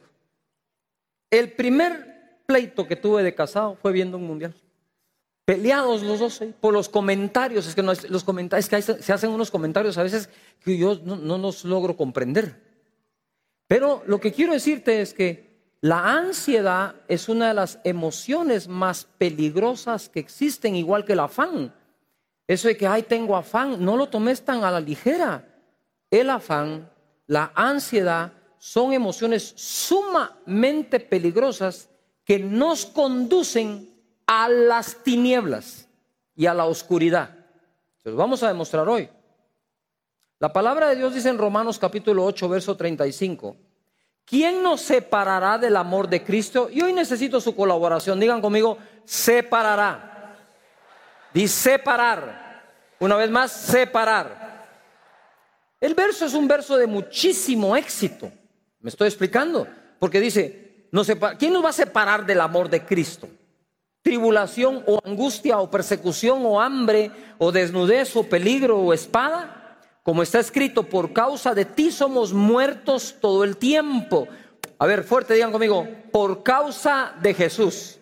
El primer pleito que tuve de casado fue viendo un mundial. Peleados los dos, ¿eh? Por los comentarios. Es que no, los comentarios, que hay, se hacen unos comentarios a veces que yo no, no los logro comprender. Pero lo que quiero decirte es que la ansiedad es una de las emociones más peligrosas que existen, igual que el afán. Eso de que, ay, tengo afán, no lo tomes tan a la ligera. El afán, la ansiedad, son emociones sumamente peligrosas que nos conducen a las tinieblas y a la oscuridad. Se los vamos a demostrar hoy. La palabra de Dios dice en Romanos capítulo ocho, verso treinta y cinco: ¿quién nos separará del amor de Cristo? Y hoy necesito su colaboración. Digan conmigo, separará. Dice separar. Una vez más, separar. El verso es un verso de muchísimo éxito. ¿Me estoy explicando? Porque dice, no separa, ¿quién nos va a separar del amor de Cristo? ¿Tribulación o angustia o persecución o hambre o desnudez o peligro o espada? Como está escrito, por causa de ti somos muertos todo el tiempo. A ver, fuerte, digan conmigo, por causa de Jesús.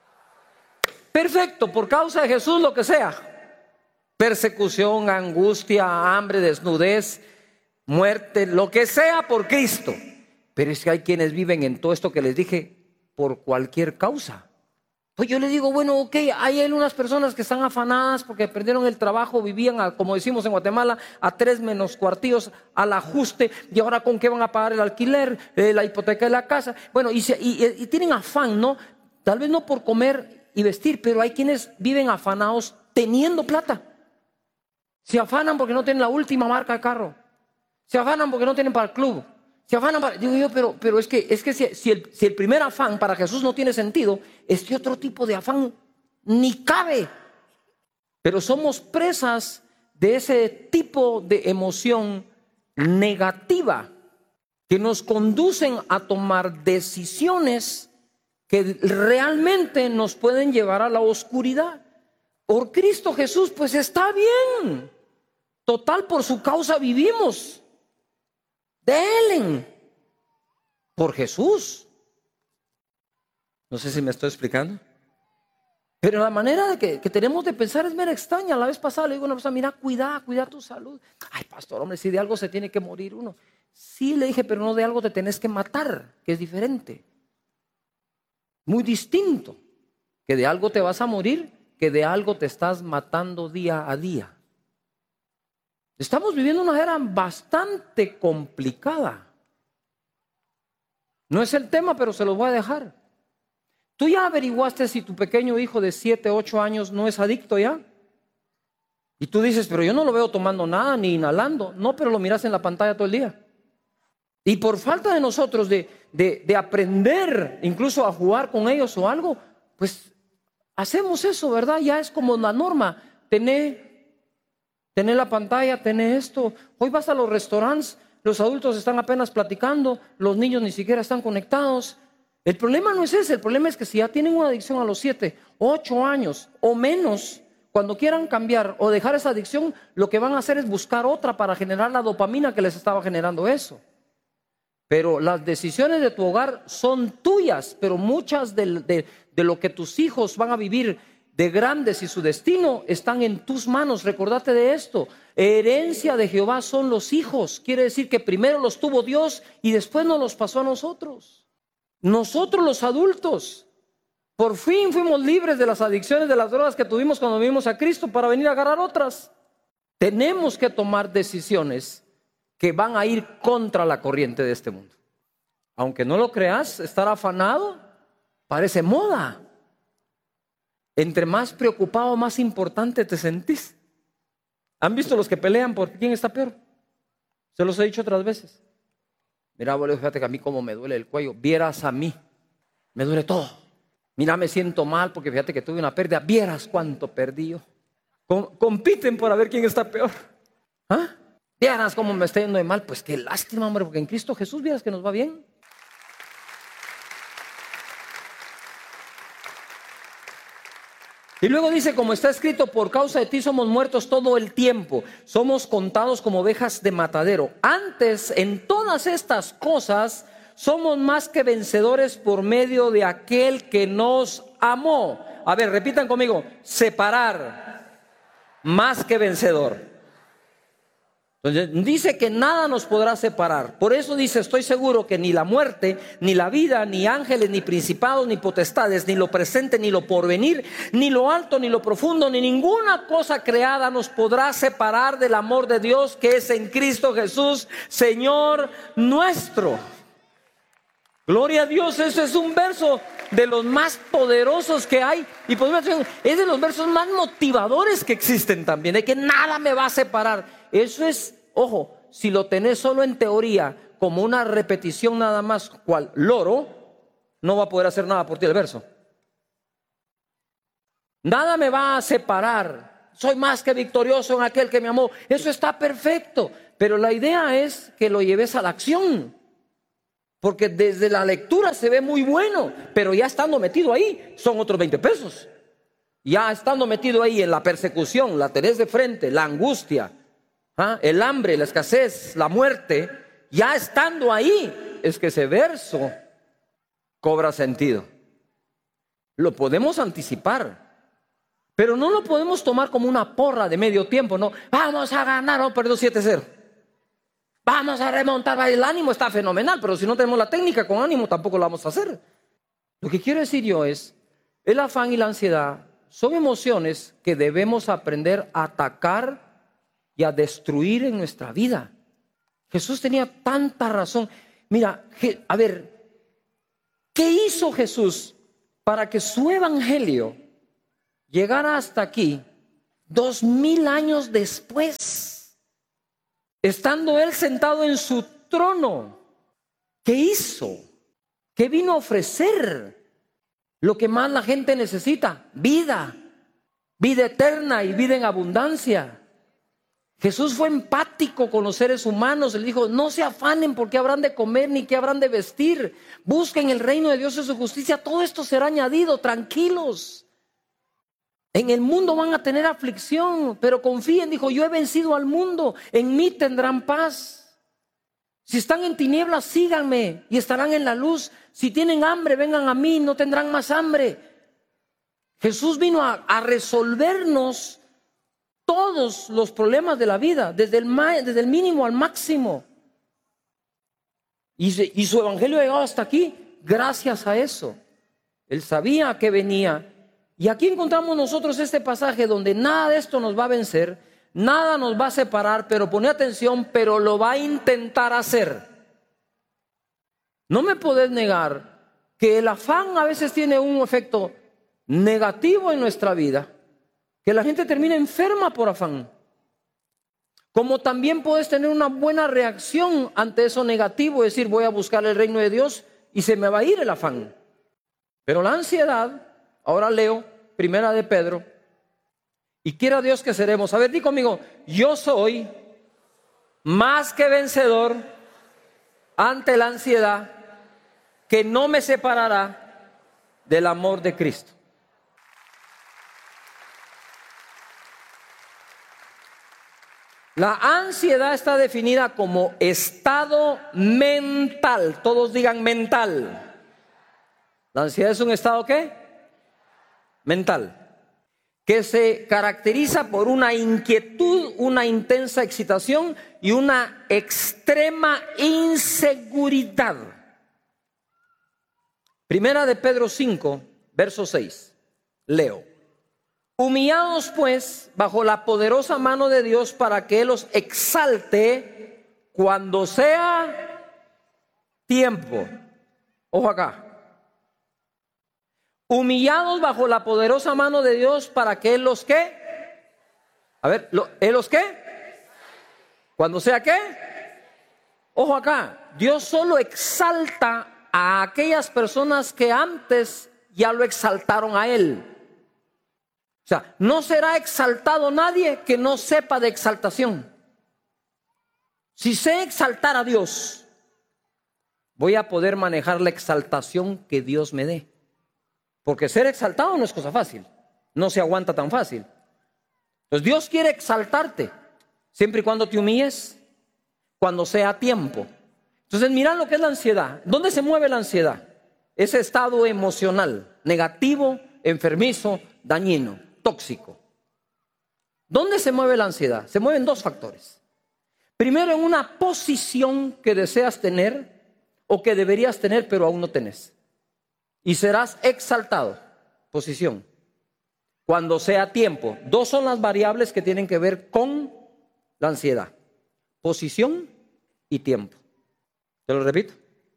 Perfecto, por causa de Jesús lo que sea. Persecución, angustia, hambre, desnudez, muerte, lo que sea por Cristo. Pero es que hay quienes viven en todo esto que les dije por cualquier causa. Pues yo le digo, bueno, ok, hay unas personas que están afanadas porque perdieron el trabajo, vivían, a, como decimos en Guatemala, a tres menos cuartillos al ajuste, y ahora con qué van a pagar el alquiler, eh, la hipoteca de la casa. Bueno, y, se, y, y tienen afán, ¿no? Tal vez no por comer y vestir, pero hay quienes viven afanados teniendo plata. Se afanan porque no tienen la última marca de carro. Se afanan porque no tienen para el club. Se afanan para... Digo yo, pero, pero es que, es que si, si, el, si el primer afán para Jesús no tiene sentido, este otro tipo de afán ni cabe. Pero somos presas de ese tipo de emoción negativa que nos conducen a tomar decisiones que realmente nos pueden llevar a la oscuridad. Por Cristo Jesús, pues está bien. Total, por su causa vivimos. Delen por Jesús. No sé si me estoy explicando. Pero la manera que, que tenemos de pensar es mera extraña. La vez pasada le digo a una persona, mira, cuida, cuida tu salud. Ay, pastor, hombre, si de algo se tiene que morir uno. Sí, le dije, pero no de algo te tenés que matar, que es diferente. Muy distinto. Que de algo te vas a morir, que de algo te estás matando día a día. Estamos viviendo una era bastante complicada. No es el tema, pero se los voy a dejar. ¿Tú ya averiguaste si tu pequeño hijo de siete, ocho años no es adicto ya? Y tú dices, pero yo no lo veo tomando nada ni inhalando. No, pero lo miras en la pantalla todo el día. Y por falta de nosotros de, de, de aprender incluso a jugar con ellos o algo, pues hacemos eso, ¿verdad? Ya es como la norma. Tener... Tener la pantalla, tener esto. Hoy vas a los restaurantes, los adultos están apenas platicando, los niños ni siquiera están conectados. El problema no es ese, el problema es que si ya tienen una adicción a los siete, ocho años o menos, cuando quieran cambiar o dejar esa adicción, lo que van a hacer es buscar otra para generar la dopamina que les estaba generando eso. Pero las decisiones de tu hogar son tuyas, pero muchas de, de, de lo que tus hijos van a vivir de grandes y su destino están en tus manos. Recordate de esto. Herencia de Jehová son los hijos. Quiere decir que primero los tuvo Dios y después nos los pasó a nosotros. Nosotros los adultos por fin fuimos libres de las adicciones, de las drogas que tuvimos cuando vinimos a Cristo para venir a agarrar otras. Tenemos que tomar decisiones que van a ir contra la corriente de este mundo. Aunque no lo creas, estar afanado parece moda. Entre más preocupado, más importante te sentís. ¿Han visto los que pelean por quién está peor? Se los he dicho otras veces. Mira, abuelo, fíjate que a mí como me duele el cuello. Vieras a mí, me duele todo. Mira, me siento mal porque fíjate que tuve una pérdida. Vieras cuánto perdí yo. Com- compiten por a ver quién está peor. ¿Ah? Vieras cómo me está yendo de mal. Pues qué lástima, hombre, porque en Cristo Jesús vieras que nos va bien. Y luego dice, como está escrito, por causa de ti somos muertos todo el tiempo, somos contados como ovejas de matadero. Antes, en todas estas cosas, somos más que vencedores por medio de aquel que nos amó. A ver, repitan conmigo, separar, más que vencedor. Entonces, dice que nada nos podrá separar. Por eso dice, estoy seguro que ni la muerte, ni la vida, ni ángeles, ni principados, ni potestades, ni lo presente, ni lo porvenir, ni lo alto, ni lo profundo, ni ninguna cosa creada nos podrá separar del amor de Dios que es en Cristo Jesús, Señor nuestro. Gloria a Dios, ese es un verso de los más poderosos que hay. Y podemos decir, es de los versos más motivadores que existen también, de que nada me va a separar. Eso es, ojo, si lo tenés solo en teoría, como una repetición nada más, cual loro, no va a poder hacer nada por ti el verso. Nada me va a separar. Soy más que victorioso en aquel que me amó. Eso está perfecto. Pero la idea es que lo lleves a la acción. Porque desde la lectura se ve muy bueno, pero ya estando metido ahí son otros veinte pesos. Ya estando metido ahí en la persecución, la tenés de frente, la angustia, ¿ah? el hambre, la escasez, la muerte, ya estando ahí es que ese verso cobra sentido. Lo podemos anticipar, pero no lo podemos tomar como una porra de medio tiempo, no, vamos a ganar, o perdió siete cero. Vamos a remontar, el ánimo está fenomenal, pero si no tenemos la técnica con ánimo tampoco lo vamos a hacer. Lo que quiero decir yo es, el afán y la ansiedad son emociones que debemos aprender a atacar y a destruir en nuestra vida. Jesús tenía tanta razón. Mira, a ver, ¿qué hizo Jesús para que su evangelio llegara hasta aquí dos mil años después? Estando él sentado en su trono, ¿qué hizo? ¿Qué vino a ofrecer? Lo que más la gente necesita, vida, vida eterna y vida en abundancia. Jesús fue empático con los seres humanos. Él dijo, no se afanen por qué habrán de comer ni qué habrán de vestir. Busquen el reino de Dios y su justicia. Todo esto será añadido, tranquilos. En el mundo van a tener aflicción, pero confíen, dijo, yo he vencido al mundo. En mí tendrán paz. Si están en tinieblas, síganme y estarán en la luz. Si tienen hambre, vengan a mí, no tendrán más hambre. Jesús vino a, a resolvernos todos los problemas de la vida, desde el, desde el mínimo al máximo. Y, se, y su evangelio ha llegado hasta aquí gracias a eso. Él sabía que venía. Y aquí encontramos nosotros este pasaje donde nada de esto nos va a vencer, nada nos va a separar, pero pone atención, pero lo va a intentar hacer. No me podés negar que el afán a veces tiene un efecto negativo en nuestra vida, que la gente termina enferma por afán. Como también puedes tener una buena reacción ante eso negativo, es decir, voy a buscar el reino de Dios y se me va a ir el afán. Pero la ansiedad, ahora leo Primera de Pedro, y quiera Dios que seremos. A ver, di conmigo, yo soy más que vencedor ante la ansiedad, que no me separará del amor de Cristo. La ansiedad está definida como estado mental. Todos digan mental. La ansiedad es un estado ¿qué? Mental. Que se caracteriza por una inquietud, una intensa excitación y una extrema inseguridad. Primera de Pedro cinco, verso seis. Leo. Humillados pues bajo la poderosa mano de Dios para que Él los exalte cuando sea tiempo. Ojo acá. Humillados bajo la poderosa mano de Dios para que Él los ¿qué? A ver, ¿Él los qué? Cuando sea ¿qué? Ojo acá. Dios solo exalta a aquellas personas que antes ya lo exaltaron a Él. O sea, no será exaltado nadie que no sepa de exaltación. Si sé exaltar a Dios, voy a poder manejar la exaltación que Dios me dé. Porque ser exaltado no es cosa fácil. No se aguanta tan fácil. Entonces Dios quiere exaltarte, siempre y cuando te humilles, cuando sea tiempo. Entonces mirad lo que es la ansiedad. ¿Dónde se mueve la ansiedad? Ese estado emocional, negativo, enfermizo, dañino, tóxico. ¿Dónde se mueve la ansiedad? Se mueven dos factores. Primero, en una posición que deseas tener o que deberías tener pero aún no tenés. Y serás exaltado. Posición. Cuando sea tiempo. Dos son las variables que tienen que ver con la ansiedad. Posición y tiempo. Te lo repito.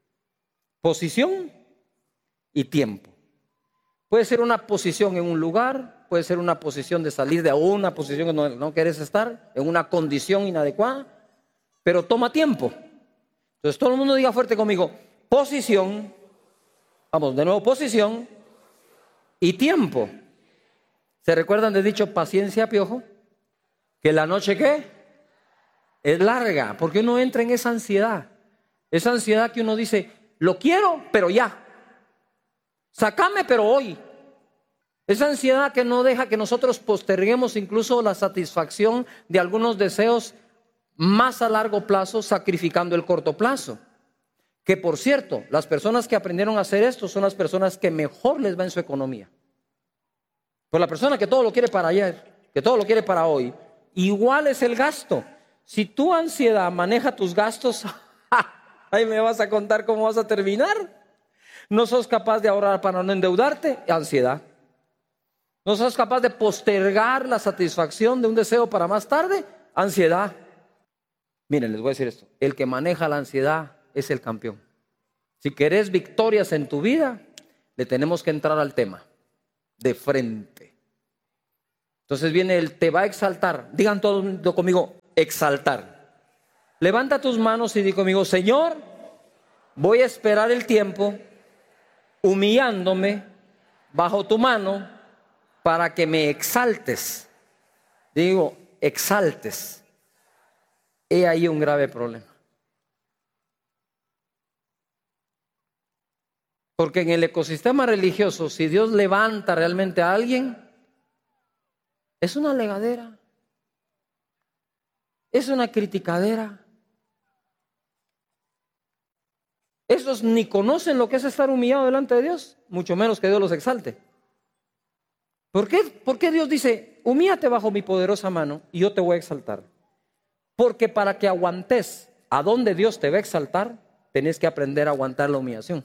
Posición y tiempo. Puede ser una posición en un lugar, puede ser una posición de salir de una posición que no, no quieres estar, en una condición inadecuada, pero toma tiempo. Entonces todo el mundo diga fuerte conmigo, posición, vamos, de nuevo, posición y tiempo. ¿Se recuerdan del dicho paciencia, piojo? Que la noche ¿qué? Es larga, porque uno entra en esa ansiedad. Esa ansiedad que uno dice, lo quiero, pero ya. Sácame, pero hoy. Esa ansiedad que no deja que nosotros posterguemos incluso la satisfacción de algunos deseos más a largo plazo, sacrificando el corto plazo. Que por cierto, las personas que aprendieron a hacer esto son las personas que mejor les va en su economía. Pues la persona que todo lo quiere para ayer, que todo lo quiere para hoy, igual es el gasto. Si tu ansiedad maneja tus gastos, ahí me vas a contar cómo vas a terminar. No sos capaz de ahorrar para no endeudarte, ansiedad. No sos capaz de postergar la satisfacción de un deseo para más tarde, ansiedad. Miren, les voy a decir esto. El que maneja la ansiedad es el campeón. Si querés victorias en tu vida, le tenemos que entrar al tema de frente. Entonces viene el te va a exaltar. Digan todo conmigo, exaltar. Levanta tus manos y di conmigo, Señor, voy a esperar el tiempo humillándome bajo tu mano para que me exaltes. Digo, exaltes. He ahí un grave problema. Porque en el ecosistema religioso, si Dios levanta realmente a alguien, es una legadera, es una criticadera. Esos ni conocen lo que es estar humillado delante de Dios, mucho menos que Dios los exalte. ¿Por qué? ¿Por qué Dios dice, humíllate bajo mi poderosa mano y yo te voy a exaltar? Porque para que aguantes a donde Dios te va a exaltar, tenés que aprender a aguantar la humillación.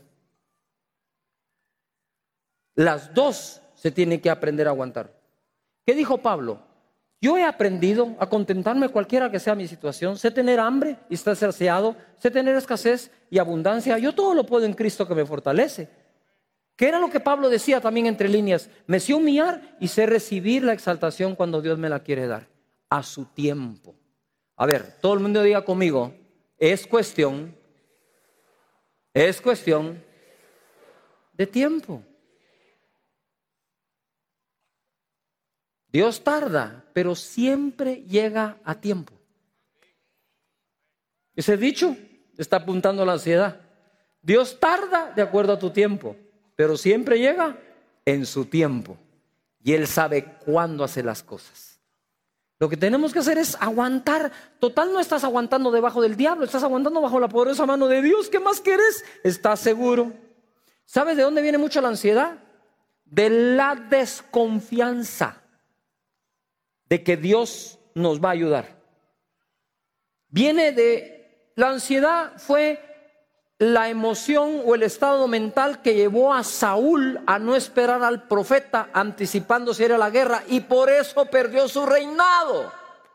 Las dos se tienen que aprender a aguantar. ¿Qué dijo Pablo? Yo he aprendido a contentarme cualquiera que sea mi situación. Sé tener hambre y estar saciado. Sé tener escasez y abundancia. Yo todo lo puedo en Cristo que me fortalece. ¿Qué era lo que Pablo decía también entre líneas? Me sé humillar y sé recibir la exaltación cuando Dios me la quiere dar. A su tiempo. A ver, todo el mundo diga conmigo. Es cuestión. Es cuestión de tiempo. Dios tarda, pero siempre llega a tiempo. Ese dicho está apuntando a la ansiedad. Dios tarda de acuerdo a tu tiempo, pero siempre llega en su tiempo. Y Él sabe cuándo hace las cosas. Lo que tenemos que hacer es aguantar. Total, no estás aguantando debajo del diablo, estás aguantando bajo la poderosa mano de Dios. ¿Qué más quieres? ¿Estás seguro? ¿Sabes de dónde viene mucho la ansiedad? De la desconfianza de que Dios nos va a ayudar. Viene de la ansiedad, fue la emoción o el estado mental que llevó a Saúl a no esperar al profeta anticipándose ir a la guerra, y por eso perdió su reinado.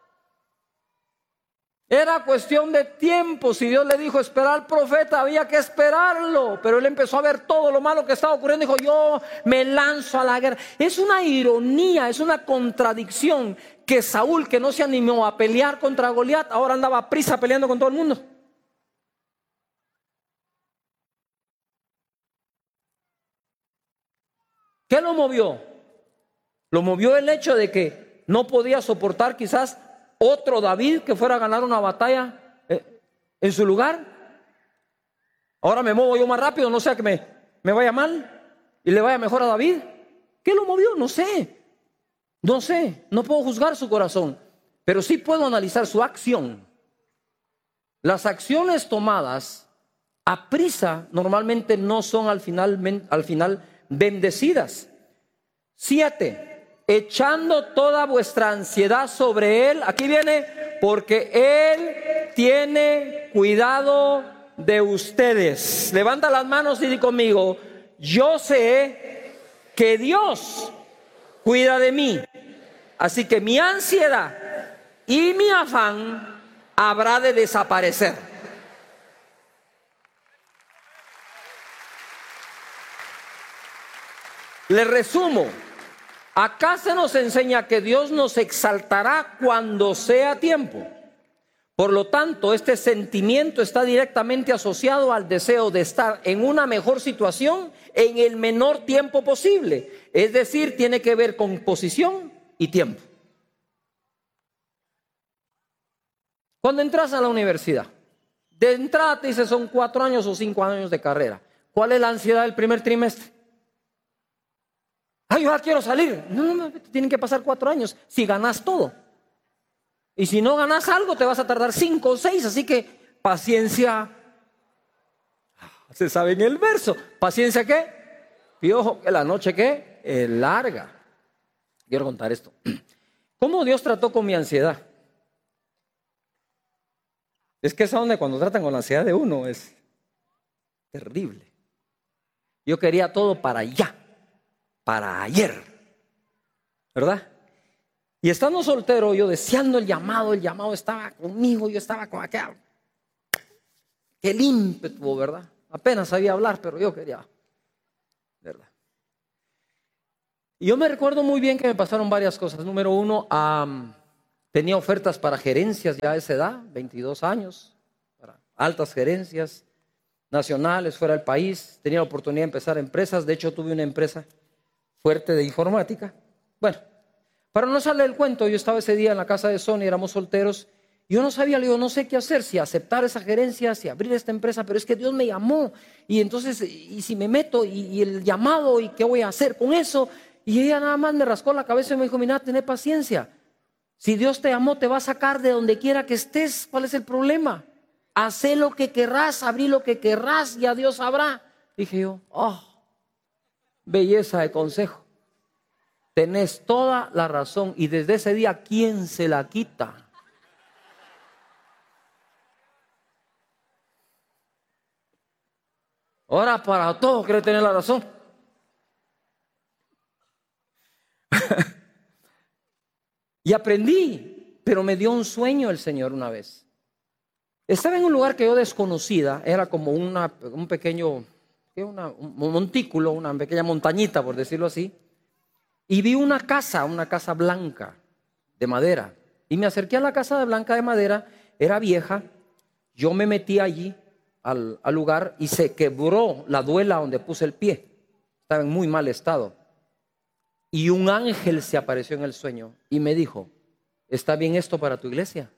Era cuestión de tiempo. Si Dios le dijo esperar al profeta, había que esperarlo. Pero él empezó a ver todo lo malo que estaba ocurriendo y dijo, yo me lanzo a la guerra. Es una ironía, es una contradicción que Saúl, que no se animó a pelear contra Goliat, ahora andaba a prisa peleando con todo el mundo. ¿Qué lo movió? Lo movió el hecho de que no podía soportar quizás otro David que fuera a ganar una batalla eh, en su lugar. Ahora me muevo yo más rápido, no sea que me, me vaya mal y le vaya mejor a David. ¿Qué lo movió? No sé. No sé, no puedo juzgar su corazón, pero sí puedo analizar su acción. Las acciones tomadas a prisa normalmente no son al final, al final bendecidas. Siete. Echando toda vuestra ansiedad sobre Él. Aquí viene, porque Él tiene cuidado de ustedes. Levanta las manos y di conmigo, yo sé que Dios cuida de mí. Así que mi ansiedad y mi afán habrá de desaparecer. Le resumo. Acá se nos enseña que Dios nos exaltará cuando sea tiempo. Por lo tanto, este sentimiento está directamente asociado al deseo de estar en una mejor situación en el menor tiempo posible. Es decir, tiene que ver con posición y tiempo. Cuando entras a la universidad, de entrada te dice son cuatro años o cinco años de carrera. ¿Cuál es la ansiedad del primer trimestre? Ay, yo ya quiero salir. No, no, no, tienen que pasar cuatro años si ganas todo. Y si no ganas algo, te vas a tardar cinco o seis. Así que paciencia. Se sabe en el verso. ¿Paciencia qué? Piojo, que la noche qué? Es larga. Quiero contar esto. ¿Cómo Dios trató con mi ansiedad? Es que esa onda cuando tratan con la ansiedad de uno es terrible. Yo quería todo para allá, para ayer, ¿verdad? Y estando soltero, yo deseando el llamado, el llamado estaba conmigo, yo estaba con aquel, el ímpetu, ¿verdad? Apenas sabía hablar, pero yo quería, ¿verdad? Y yo me recuerdo muy bien que me pasaron varias cosas. Número uno, um, tenía ofertas para gerencias ya a esa edad, veintidós años, para altas gerencias nacionales, fuera del país. Tenía la oportunidad de empezar empresas. De hecho, tuve una empresa fuerte de informática. Bueno, para no hacerle el cuento, yo estaba ese día en la casa de Sony, éramos solteros. Yo no sabía, le digo, no sé qué hacer, si aceptar esa gerencia, si abrir esta empresa, pero es que Dios me llamó. Y entonces, y si me meto, y, y el llamado, y qué voy a hacer con eso. Y ella nada más me rascó la cabeza y me dijo, mira, ten paciencia. Si Dios te llamó, te va a sacar de donde quiera que estés. ¿Cuál es el problema? Hacé lo que querrás, abrí lo que querrás, ya Dios sabrá. Dije yo, oh, belleza de consejo. Tenés toda la razón. Y desde ese día, ¿quién se la quita? Ahora para todo quiere tener la razón. Y aprendí, pero me dio un sueño el Señor una vez. Estaba en un lugar que yo desconocida, era como una, un pequeño, una, un montículo, una pequeña montañita, por decirlo así. Y vi una casa, una casa blanca de madera. Y me acerqué a la casa de blanca de madera, era vieja. Yo me metí allí al, al lugar y se quebró la duela donde puse el pie. Estaba en muy mal estado. Y un ángel se apareció en el sueño y me dijo, ¿está bien esto para tu iglesia?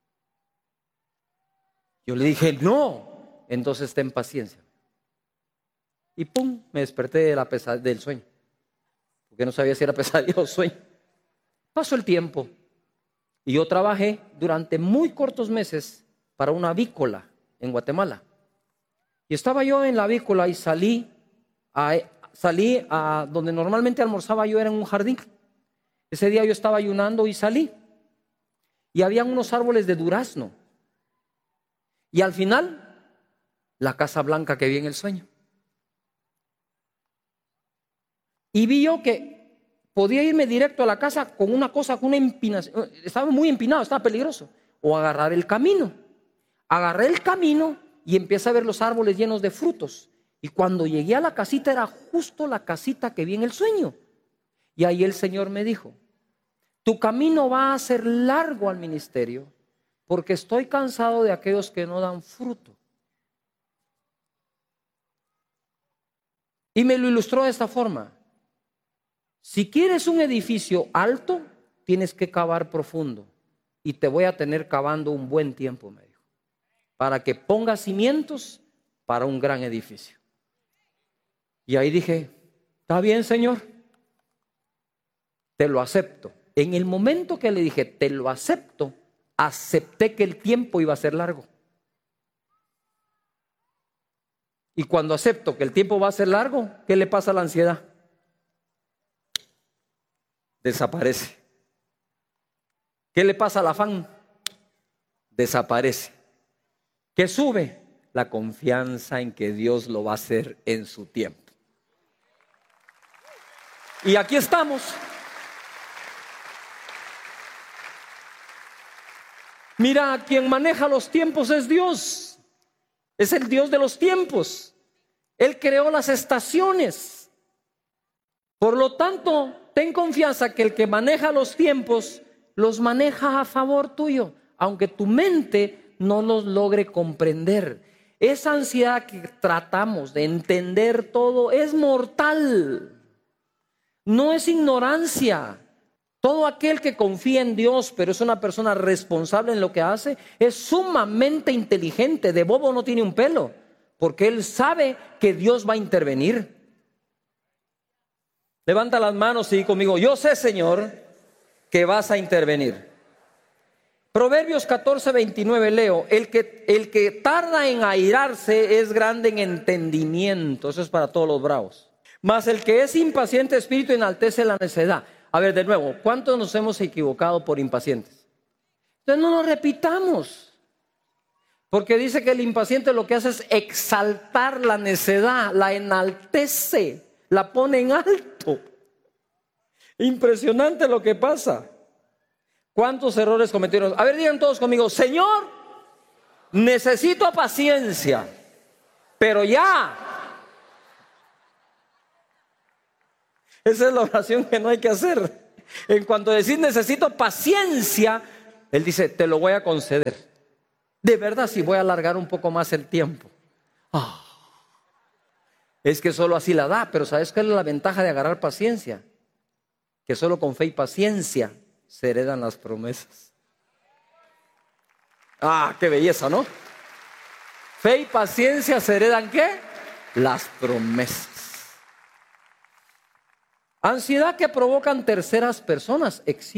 Yo le dije, no. Entonces ten paciencia. Y pum, me desperté de la pesa- del sueño. Porque no sabía si era pesadilla o sueño. Pasó el tiempo y yo trabajé durante muy cortos meses para una avícola en Guatemala. Y estaba yo en la avícola y salí a, salí a donde normalmente almorzaba yo, era en un jardín. Ese día yo estaba ayunando y salí. Y habían unos árboles de durazno. Y al final, la casa blanca que vi en el sueño. Y vi yo que podía irme directo a la casa con una cosa, con una empinación. Estaba muy empinado, estaba peligroso. O agarrar el camino. Agarré el camino y empecé a ver los árboles llenos de frutos. Y cuando llegué a la casita, era justo la casita que vi en el sueño. Y ahí el Señor me dijo, tu camino va a ser largo al ministerio, porque estoy cansado de aquellos que no dan fruto. Y me lo ilustró de esta forma. Si quieres un edificio alto, tienes que cavar profundo. Y te voy a tener cavando un buen tiempo, me dijo, para que pongas cimientos para un gran edificio. Y ahí dije, está bien, Señor, te lo acepto. En el momento que le dije, te lo acepto, acepté que el tiempo iba a ser largo. Y cuando acepto que el tiempo va a ser largo, ¿qué le pasa a la ansiedad? Desaparece. ¿Qué le pasa al afán? Desaparece. ¿Qué sube? La confianza en que Dios lo va a hacer en su tiempo. Y aquí estamos. Mira, quien maneja los tiempos es Dios. Es el Dios de los tiempos. Él creó las estaciones. Por lo tanto, ten confianza que el que maneja los tiempos los maneja a favor tuyo, aunque tu mente no los logre comprender. Esa ansiedad que tratamos de entender todo es mortal. No es ignorancia. Todo aquel que confía en Dios, pero es una persona responsable en lo que hace, es sumamente inteligente. De bobo no tiene un pelo, porque él sabe que Dios va a intervenir. Levanta las manos y di conmigo, yo sé, Señor, que vas a intervenir. Proverbios catorce, veintinueve leo, el que, el que tarda en airarse es grande en entendimiento. Eso es para todos los bravos. Mas el que es impaciente de espíritu enaltece la necedad. A ver, de nuevo, ¿cuántos nos hemos equivocado por impacientes? Entonces no nos repitamos. Porque dice que el impaciente lo que hace es exaltar la necedad, la enaltece, la pone en alto. Impresionante lo que pasa. ¿Cuántos errores cometieron? A ver, digan todos conmigo: Señor, necesito paciencia, pero ya. Esa es la oración que no hay que hacer. En cuanto decís necesito paciencia, Él dice, te lo voy a conceder. De verdad, si voy a alargar un poco más el tiempo. Oh, es que solo así la da. Pero ¿sabes cuál es la ventaja de agarrar paciencia? Que solo con fe y paciencia se heredan las promesas. Ah, qué belleza, ¿no? Fe y paciencia se heredan, ¿qué? Las promesas. Ansiedad que provocan terceras personas existe.